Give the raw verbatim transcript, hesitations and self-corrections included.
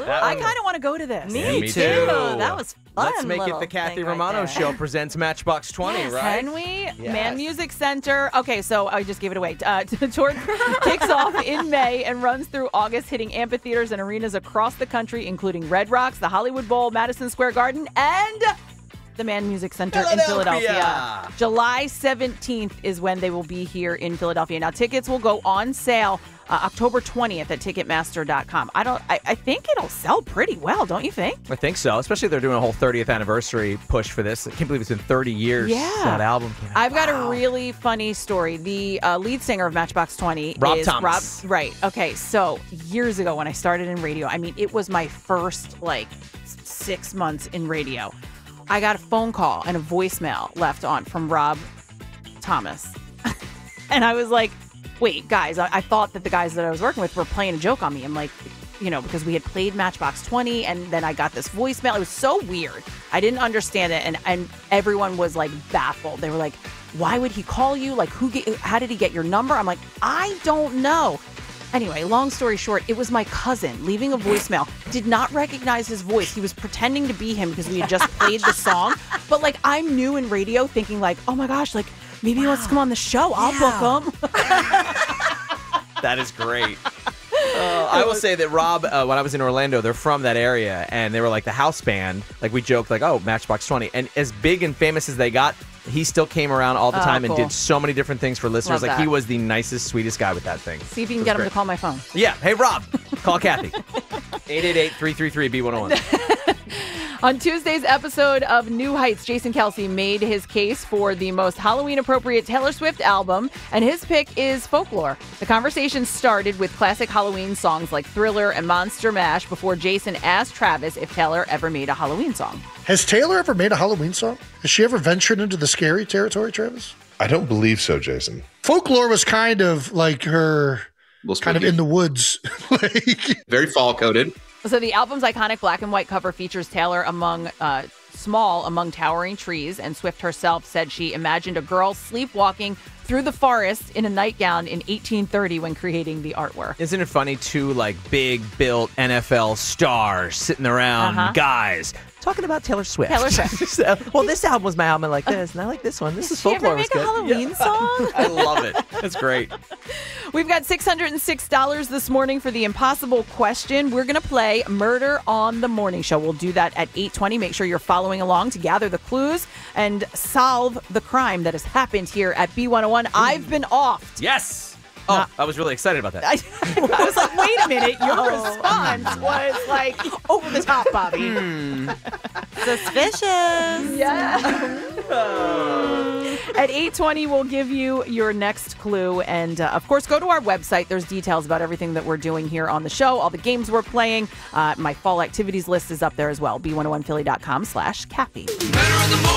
That I one- kind of want to go to this. Me, Yeah, me too. too. That was fun. Let's make it little the Kathy thing right Romano there. Show presents Matchbox twenty, Yes. right? Can we? Yes. Man Music Center. Okay, so I just gave it away. Uh, tour kicks off in May and runs through August, hitting amphitheaters and arenas across the country, including Red Rocks, the Hollywood Bowl, Madison Square Garden, and the Man Music Center in Philadelphia. Philadelphia. July seventeenth is when they will be here in Philadelphia. Now, tickets will go on sale uh, October twentieth at Ticketmaster dot com. I don't. I, I think it'll sell pretty well, don't you think? I think so. Especially if they're doing a whole thirtieth anniversary push for this. I can't believe it's been thirty years Yeah. since that album came out. I've got Wow. a really funny story. The uh, lead singer of Matchbox twenty Rob is Thomas. Rob. Right. Okay. So years ago when I started in radio, I mean, it was my first like s- six months in radio. I got a phone call and a voicemail left on from Rob Thomas. And I was like, wait, guys, I-, I thought that the guys that I was working with were playing a joke on me. I'm like, you know, because we had played Matchbox twenty and then I got this voicemail. It was so weird. I didn't understand it. And, and everyone was like baffled. They were like, why would he call you? Like, who? Get, how did he get your number? I'm like, I don't know. Anyway, long story short, it was my cousin leaving a voicemail. Did not recognize his voice. He was pretending to be him because we had just played the song. But like, I'm new in radio thinking like, oh my gosh, like maybe he wants to come on the show. I'll Yeah. book him. That is great. Uh, I will say that Rob, uh, when I was in Orlando, they're from that area, and they were like the house band. Like we joked, like, oh, Matchbox twenty. And as big and famous as they got, he still came around all the Oh, time cool. and did so many different things for listeners. Love like he that. was the nicest, sweetest guy with that thing. See if you can It was get him great. to call my phone. Yeah. Hey, Rob, call Kathy. eight eight eight, three three three, B one oh one. On Tuesday's episode of New Heights, Jason Kelsey made his case for the most Halloween-appropriate Taylor Swift album, and his pick is Folklore. The conversation started with classic Halloween songs like Thriller and Monster Mash before Jason asked Travis if Taylor ever made a Halloween song. Has Taylor ever made a Halloween song? Has she ever ventured into the scary territory, Travis? I don't believe so, Jason. Folklore was kind of like her, Little kind of spooky. in the woods. like, Very fall coded. So the album's iconic black and white cover features Taylor among uh, small among towering trees, and Swift herself said she imagined a girl sleepwalking through the forest in a nightgown in eighteen thirty when creating the artwork. Isn't it funny, two like big built N F L stars sitting around, Uh-huh. guys, talking about Taylor Swift? Taylor Swift. So, well, this album was my album I like this, and I like this one. This is Did she ever Folklore was make a good. Halloween Yeah. song? I love it. It's great. We've got six hundred six dollars this morning for the impossible question. We're going to play Murder on the Morning Show. We'll do that at eight twenty. Make sure you're following along to gather the clues and solve the crime that has happened here at B one oh one. I've been offed. Yes. Oh, Not- I was really excited about that. I, I was like, wait a minute. Your response was like over the top, Bobby. Suspicious. Yeah. At eight twenty, we'll give you your next clue. And, uh, of course, go to our website. There's details about everything that we're doing here on the show, all the games we're playing. Uh, my fall activities list is up there as well, b one oh one philly dot com slash Kathy. Better in the morning.